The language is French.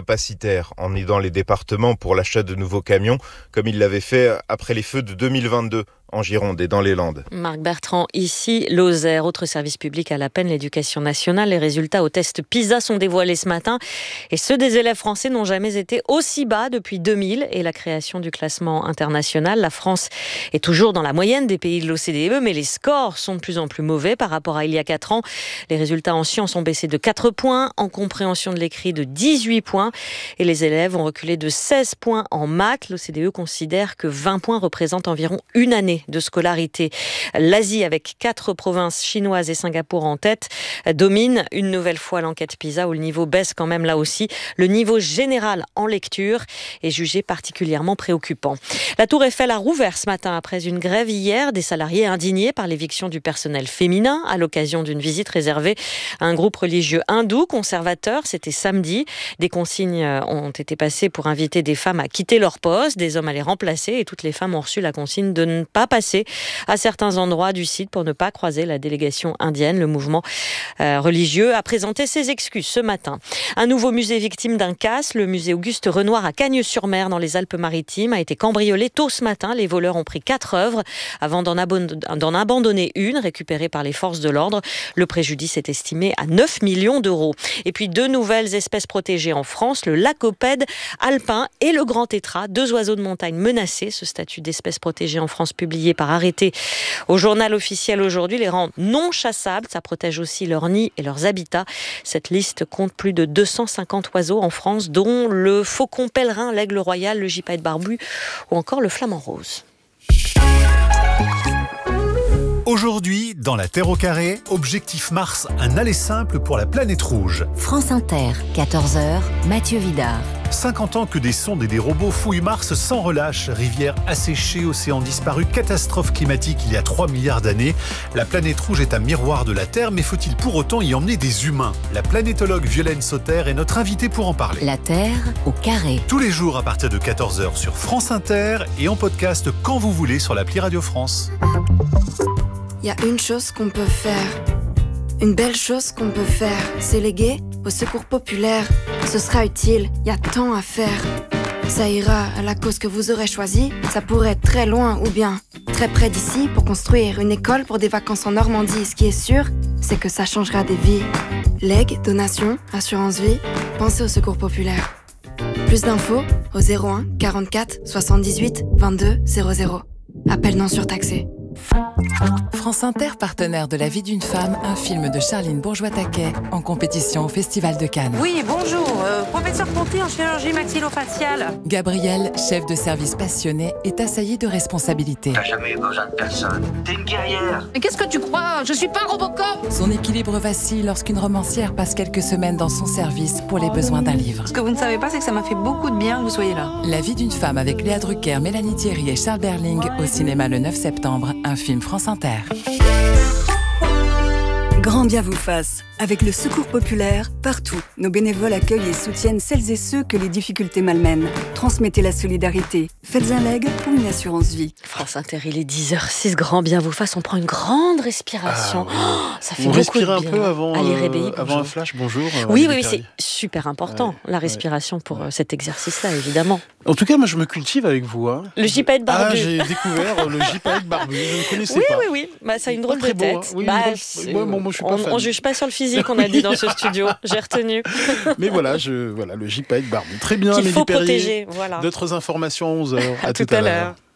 capacitaire en aidant les départements pour l'achat de nouveaux camions, comme il l'avait fait après les feux de 2022. En Gironde et dans les Landes. Marc Bertrand, ici, Lozère, autre service public à la peine, l'éducation nationale. Les résultats au test PISA sont dévoilés ce matin et ceux des élèves français n'ont jamais été aussi bas depuis 2000 et la création du classement international. La France est toujours dans la moyenne des pays de l'OCDE, mais les scores sont de plus en plus mauvais par rapport à il y a 4 ans. Les résultats en sciences ont baissé de 4 points, en compréhension de l'écrit de 18 points et les élèves ont reculé de 16 points en maths. L'OCDE considère que 20 points représentent environ une année de scolarité. L'Asie, avec 4 provinces chinoises et Singapour en tête, domine une nouvelle fois l'enquête PISA où le niveau baisse quand même là aussi. Le niveau général en lecture est jugé particulièrement préoccupant. La Tour Eiffel a rouvert ce matin après une grève hier des salariés indignés par l'éviction du personnel féminin à l'occasion d'une visite réservée à un groupe religieux hindou conservateur. C'était samedi. Des consignes ont été passées pour inviter des femmes à quitter leur poste, des hommes à les remplacer et toutes les femmes ont reçu la consigne de ne pas passer à certains endroits du site pour ne pas croiser la délégation indienne. Le mouvement religieux a présenté ses excuses ce matin. Un nouveau musée victime d'un casse, le musée Auguste Renoir à Cagnes-sur-Mer dans les Alpes-Maritimes, a été cambriolé tôt ce matin. Les voleurs ont pris 4 œuvres avant d'en abandonner une récupérée par les forces de l'ordre. Le préjudice est estimé à 9 millions d'euros. Et puis 2 nouvelles espèces protégées en France, le lacopède alpin et le grand tétras, 2 oiseaux de montagne menacés. Ce statut d'espèce protégée en France publié par arrêté au journal officiel aujourd'hui les rend non chassables. Ça protège aussi leurs nids et leurs habitats. Cette liste compte plus de 250 oiseaux en France, dont le faucon pèlerin, l'aigle royal, le gypaète barbu ou encore le flamant rose. Aujourd'hui, dans la Terre au carré, objectif Mars, un aller simple pour la planète rouge. France Inter, 14h, Mathieu Vidard. 50 ans que des sondes et des robots fouillent Mars sans relâche. Rivières asséchées, océans disparus, catastrophe climatique il y a 3 milliards d'années. La planète rouge est un miroir de la Terre, mais faut-il pour autant y emmener des humains ? La planétologue Violaine Sauter est notre invitée pour en parler. La Terre au carré. Tous les jours à partir de 14h sur France Inter et en podcast quand vous voulez sur l'appli Radio France. Il y a une chose qu'on peut faire, une belle chose qu'on peut faire, c'est léguer au secours populaire. Ce sera utile, il y a tant à faire. Ça ira à la cause que vous aurez choisie, ça pourrait être très loin ou bien très près d'ici pour construire une école pour des vacances en Normandie. Ce qui est sûr, c'est que ça changera des vies. Legs, donations, assurance vie, pensez au secours populaire. Plus d'infos au 01 44 78 22 00. Appel non surtaxé. France Inter, partenaire de La vie d'une femme, un film de Charline Bourgeois-Taquet en compétition au Festival de Cannes. Oui, bonjour, professeur Ponty en chirurgie maxillofaciale. Gabrielle, chef de service passionné, est assaillie de responsabilités. T'as jamais eu besoin de personne. T'es une guerrière. Mais qu'est-ce que tu crois ? Je suis pas Robocop. Son équilibre vacille lorsqu'une romancière passe quelques semaines dans son service pour les besoins d'un livre. Ce que vous ne savez pas, c'est que ça m'a fait beaucoup de bien que vous soyez là. La vie d'une femme avec Léa Drucker, Mélanie Thierry et Charles Berling au cinéma le 9 septembre, un film France Inter. Grand bien vous fasse. Avec le Secours populaire, partout, nos bénévoles accueillent et soutiennent celles et ceux que les difficultés malmènent. Transmettez la solidarité. Faites un leg ou une assurance vie. France Inter, il est 10h06, grand bien vous fasse. On prend une grande respiration. Oui. Ça fait on beaucoup respire de un bien. peu avant, Allez, réveillez, avant un flash, bonjour. Oui, c'est super important, la respiration pour cet exercice-là, évidemment. En tout cas, moi, je me cultive avec vous. Hein. Le gypaète barbu. Ah, j'ai découvert le gypaète barbu, je ne connaissais pas. Oui. Bah, ça a une drôle de beau, tête. hein. Oui, bah, moi, je suis pas fan. On juge pas sur le physique, on a dit dans ce studio. J'ai retenu. Mais voilà, le gypaète barbu. Très bien, Qu'il Amélie faut Perrier. protéger, voilà. D'autres informations à 11h. À tout à l'heure.